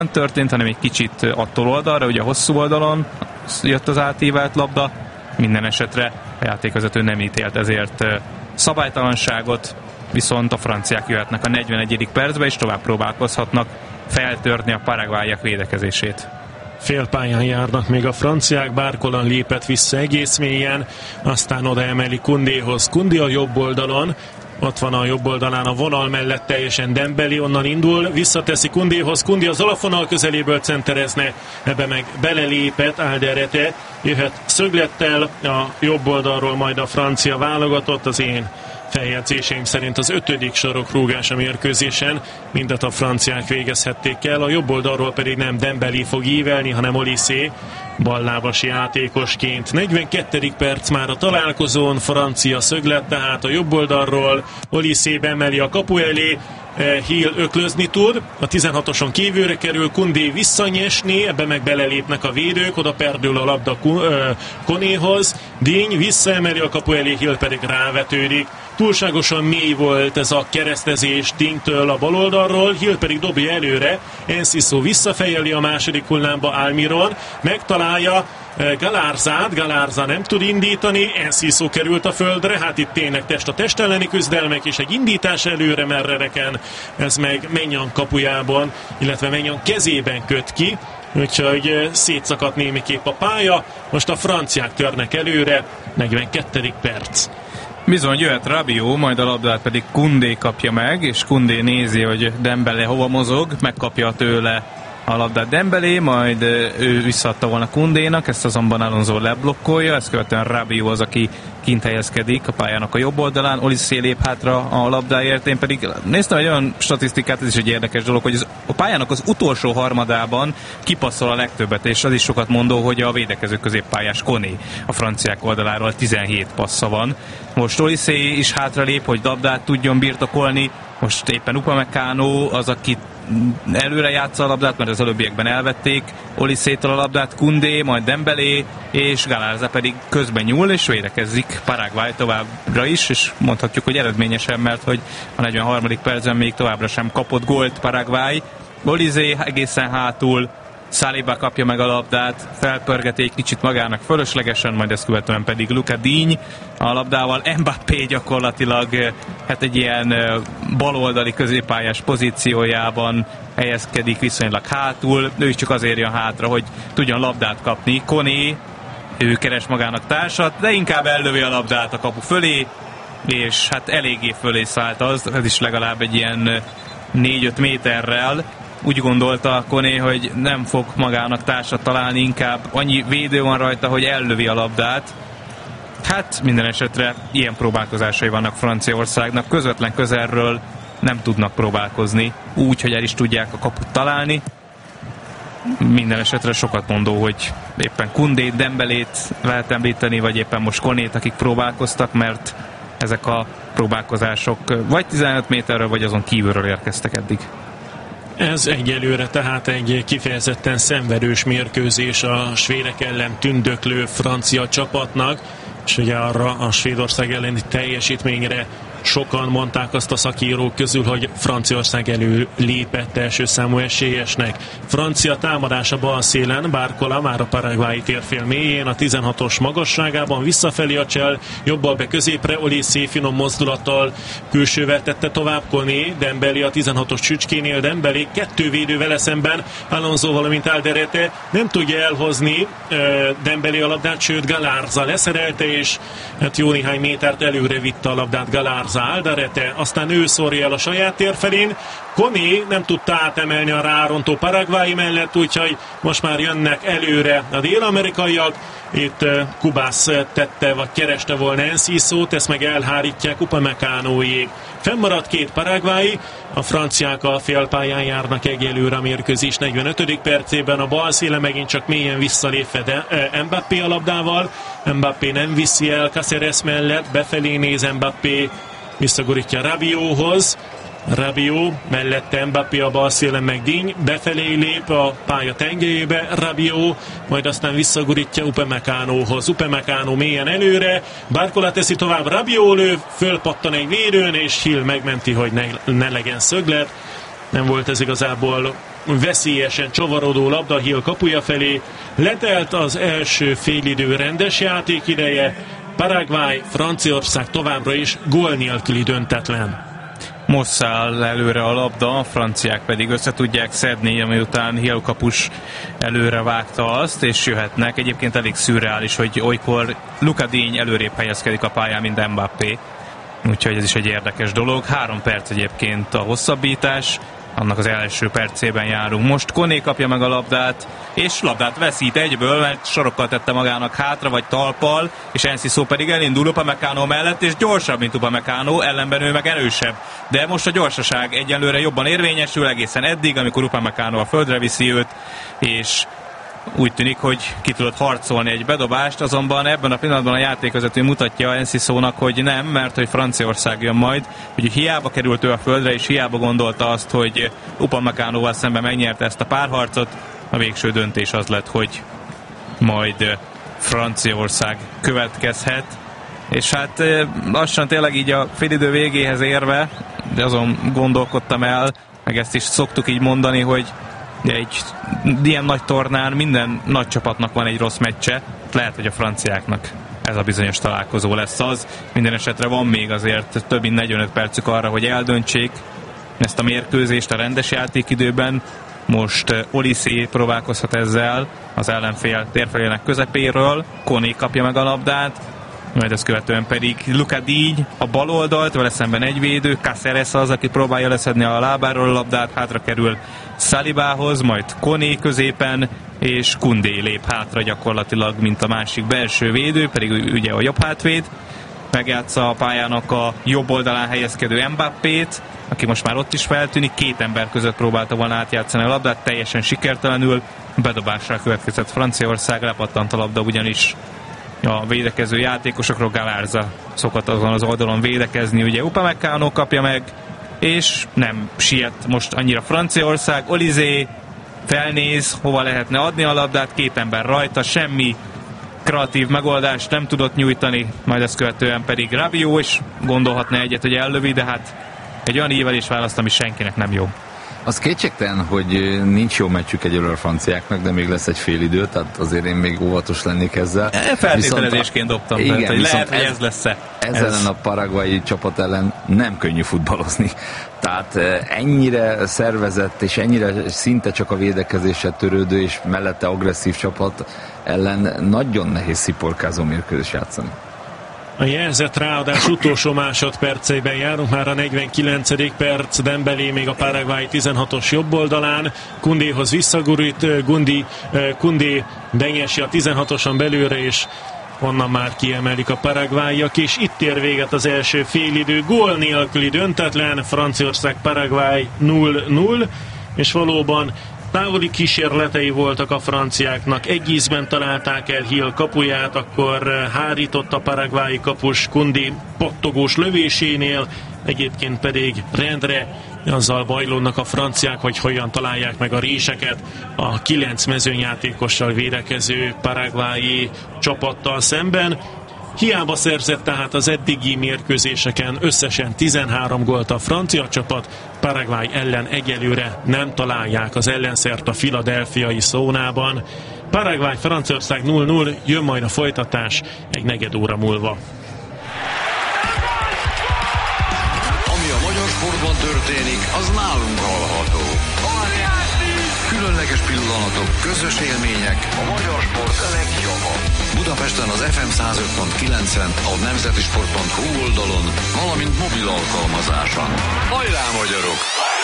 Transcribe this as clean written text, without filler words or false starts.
történt, hanem egy kicsit attól oldalra, ugye a hosszú oldalon jött az átívált labda, minden esetre a játékvezető nem ítélt ezért szabálytalanságot, viszont a franciák jöhetnek a 41. percbe, és tovább próbálkozhatnak feltörni a paraguayiak védekezését. Félpályán járnak még a franciák, Barcola lépett vissza egész mélyen, aztán oda emeli Koundéhoz. Koundé a jobb oldalon, ott van a jobb oldalán a vonal mellett teljesen Dembélé, onnan indul, visszateszi Koundéhoz, Koundé az alapvonal közeléből centerezne, ebbe meg belelépett Alderete, jöhet szöglettel a jobb oldalról majd a francia válogatott, az én feljegyzéseim szerint az 5. sarokrúgás a mérkőzésen, mindet a franciák végezhették el, a jobb oldalról pedig nem Dembélé fog ívelni, hanem Olysée ballábasi játékosként. 42. perc már a találkozón, francia szöglet, tehát a jobb oldalról Olysée beemeli a kapu elé, Hill öklözni tud, a 16-oson kívülre kerül, Koundé visszanyesni, ebbe meg belelépnek a védők, oda perdül a labda Konéhoz, Digne visszaemeli a kapu elé, Hill pedig rávetődik. Túlságosan mély volt ez a keresztezés Digne-től a baloldalról, Hill pedig dobja előre, Enciso visszafejeli a második hullámba Almiron, megtalálja Galarzát, Galarza nem tud indítani, Enciso került a földre, hát itt tényleg test a test elleni küzdelmek, és egy indítás előre Merrereken, ez meg Maignan kapujában, illetve Maignan kezében köt ki, úgyhogy szétszakadt némiképp a pálya, most a franciák törnek előre, 42. perc. Bizony jöhet Rabiot, majd a labdát pedig Koundé kapja meg, és Koundé nézi, hogy Dembélé hova mozog, megkapja tőle a labdát Dembélé, majd ő visszaadta volna Koundénak, ezt azonban Alonso leblokkolja, ezt követően Rabiot az, aki kint helyezkedik a pályának a jobb oldalán, Olysée lép hátra a labdáért, én pedig néztem egy olyan statisztikát, ez is egy érdekes dolog, hogy a pályának az utolsó harmadában kipasszol a legtöbbet, és az is sokat mondó, hogy a védekező középpályás Koné a franciák oldaláról 17 passza van. Most Olysée is hátra lép, hogy labdát tudjon birtokolni, most éppen Upamecano az, aki előre játsza a labdát, mert az előbbiekben elvették Olysétől a labdát, Koundé, majd Dembélé, és Galarza pedig közben nyúl, és védekezzik Paraguay továbbra is, és mondhatjuk, hogy eredményesen, mert hogy a 43. percben még továbbra sem kapott gólt Paraguay. Olysée egészen hátul, Saliba kapja meg a labdát, felpörgeti egy kicsit magának fölöslegesen, majd ezt követően pedig Luca Digne a labdával, Mbappé gyakorlatilag hát egy ilyen baloldali középpályás pozíciójában helyezkedik viszonylag hátul, ő is csak azért jön hátra, hogy tudjon labdát kapni. Koné, ő keres magának társat, de inkább ellövi a labdát a kapu fölé, és hát eléggé fölé szállt az, ez is legalább egy ilyen 4-5 méterrel. Úgy gondolta Koné, hogy nem fog magának társat találni, inkább annyi védő van rajta, hogy ellövi a labdát. Hát minden esetre ilyen próbálkozásai vannak Franciaországnak, közvetlen közelről nem tudnak próbálkozni, úgy, hogy el is tudják a kaput találni. Minden esetre sokat mondó, hogy éppen Koundét, Dembélét lehet említeni, vagy éppen most Konét, akik próbálkoztak, mert ezek a próbálkozások vagy 15 méterről, vagy azon kívülről érkeztek eddig. Ez egyelőre tehát egy kifejezetten szenvedős mérkőzés a svédek ellen tündöklő francia csapatnak, és ugye arra a Svédország elleni teljesítményre sokan mondták azt a szakírók közül, hogy Franciaország elő lépett első számú esélyesnek. Francia támadása bal szélen, Barcola már a paraguayi térfél mélyén, a 16-os magasságában visszafelé a csel, jobbal be középre, Olysée finom mozdulattal külsővel tette tovább Koné, Dembélé a 16-os csücskénél, Dembélé 2 védő vele szemben, Alonso valamint Alderete nem tudja elhozni Dembélé a labdát, sőt Galarza leszerelte, és hát jó néhány métert előre vitte a labdát Galarza, Alderete, aztán ő szórja el a saját tér felén. Koné nem tudta átemelni a rárontó Paraguay mellett, úgyhogy most már jönnek előre a dél-amerikaiak. Itt Kubász tette, vagy kereste volna Encisót, ezt meg elhárítják Upamecanoék. Fennmaradt 2 Paraguay, a franciák a félpályán járnak egyelőre a mérkőzés 45. percében, a bal széle megint csak mélyen visszalépve, de Mbappé a labdával, Mbappé nem viszi el Cáceres mellett, befelé néz Mbappé, visszagurítja Rabiothoz, Rabiot, mellette Mbappé a bal szélen, meg Digne, befelé lép a pálya tengelyébe Rabiot, majd aztán visszagurítja Upamecanohoz. Upamecano mélyen előre, Barcola teszi tovább, Rabiot lő, fölpattan egy védőn, és Hill megmenti, hogy ne legyen szöglet. Nem volt ez igazából veszélyesen csavarodó labda Hill kapuja felé. Letelt az első félidő rendes játékideje. Paraguay, Franciaország továbbra is gól nélküli döntetlen. Most száll előre a labda, a franciák pedig össze tudják szedni, amiután Hill kapus előre vágta azt, és jöhetnek. Egyébként elég szürreális, hogy olykor Luka Digne előrébb helyezkedik a pályán, mint Mbappé. Úgyhogy ez is egy érdekes dolog. 3 perc egyébként a hosszabbítás, annak az első percében járunk. Most Koné kapja meg a labdát, és labdát veszít egyből, mert sorokkal tette magának hátra, vagy talpal, és Enciso pedig elindul Upamecano mellett, és gyorsabb, mint Upamecano, ellenben ő meg erősebb. De most a gyorsaság egyelőre jobban érvényesül egészen eddig, amikor Upamecano a földre viszi őt, és úgy tűnik, hogy ki tudott harcolni egy bedobást, azonban ebben a pillanatban a játékvezető mutatja Encisónak, hogy nem, mert hogy Franciaország jön majd, hogy hiába került ő a földre, és hiába gondolta azt, hogy Upamecanoval szemben megnyerte ezt a párharcot, a végső döntés az lett, hogy majd Franciaország következhet, és hát lassan tényleg így a félidő végéhez érve, de azon gondolkodtam el, meg ezt is szoktuk így mondani, hogy egy ilyen nagy tornán minden nagy csapatnak van egy rossz meccse, lehet, hogy a franciáknak ez a bizonyos találkozó lesz az. Minden esetre van még azért több mint 45 percük arra, hogy eldöntsék ezt a mérkőzést a rendes játékidőben. Most Olysée próbálkozhat ezzel az ellenfél térfelének közepéről, Koné kapja meg a labdát, majd ezt követően pedig Luka Digne a bal oldalt, vele szemben egy védő, Cáceres az, aki próbálja leszedni a lábáról a labdát, hátra kerül Salibához, majd Koné középen, és Koundé lép hátra gyakorlatilag, mint a másik belső védő, pedig ugye a jobb hátvéd. Megjátsza a pályának a jobb oldalán helyezkedő Mbappét, aki most már ott is feltűnik, 2 ember között próbálta volna átjátszani a labdát, teljesen sikertelenül, bedobásra következett Franciaország, lepattant a labda ugyanis a védekező játékosokról. Galárza szokott azon az oldalon védekezni, ugye Upamecano kapja meg, és nem siet most annyira Franciaország. Olysée felnéz, hova lehetne adni a labdát, 2 ember rajta, semmi kreatív megoldást nem tudott nyújtani, majd ezt követően pedig Rabiot is gondolhatna egyet, hogy ellövi, de hát egy olyan ívelés választ, ami senkinek nem jó. Az kétségtelen, hogy nincs jó meccsük egyelőre a franciáknak, de még lesz egy fél idő, tehát azért én még óvatos lennék ezzel. Feltételezésként dobtam, igen, tehát, hogy lehet, hogy ez lesz-e. Ez ellen a paraguayi csapat ellen nem könnyű futballozni. Tehát ennyire szervezett és ennyire szinte csak a védekezéssel törődő és mellette agresszív csapat ellen nagyon nehéz sziporkázó mérkőzés játszani. A jelzett ráadás utolsó másodperceiben járunk, már a 49. perc, Dembélé még a Paraguay 16-os jobb oldalán, Koundéhoz visszagurít, Koundé benyesi a 16-oson belőle, és onnan már kiemelik a paraguayiak, és itt ér véget az első félidő, gól nélküli döntetlen, Franciaország-Paraguay 0-0, és valóban távoli kísérletei voltak a franciáknak, egy ízben találták el Hill kapuját, akkor hárított a paraguayi kapus Koundé pattogós lövésénél, egyébként pedig rendre azzal bajlódnak a franciák, hogy hogyan találják meg a réseket a 9 mezőnyjátékossal védekező paraguayi csapattal szemben. Hiába szerzett tehát az eddigi mérkőzéseken összesen 13 gólt a francia csapat, Paraguay ellen egyelőre nem találják az ellenszert a philadelphiai szónában. Paraguay, Franciaország 0-0, jön majd a folytatás egy negyed óra múlva. Ami a magyar sportban történik, az nálunk hallható. Különleges pillanatok, közös élmények, a magyar sport legjobba. Budapesten az FM 105.9-en, a nemzetisport.hu oldalon, valamint mobil alkalmazáson. Hajrá, magyarok!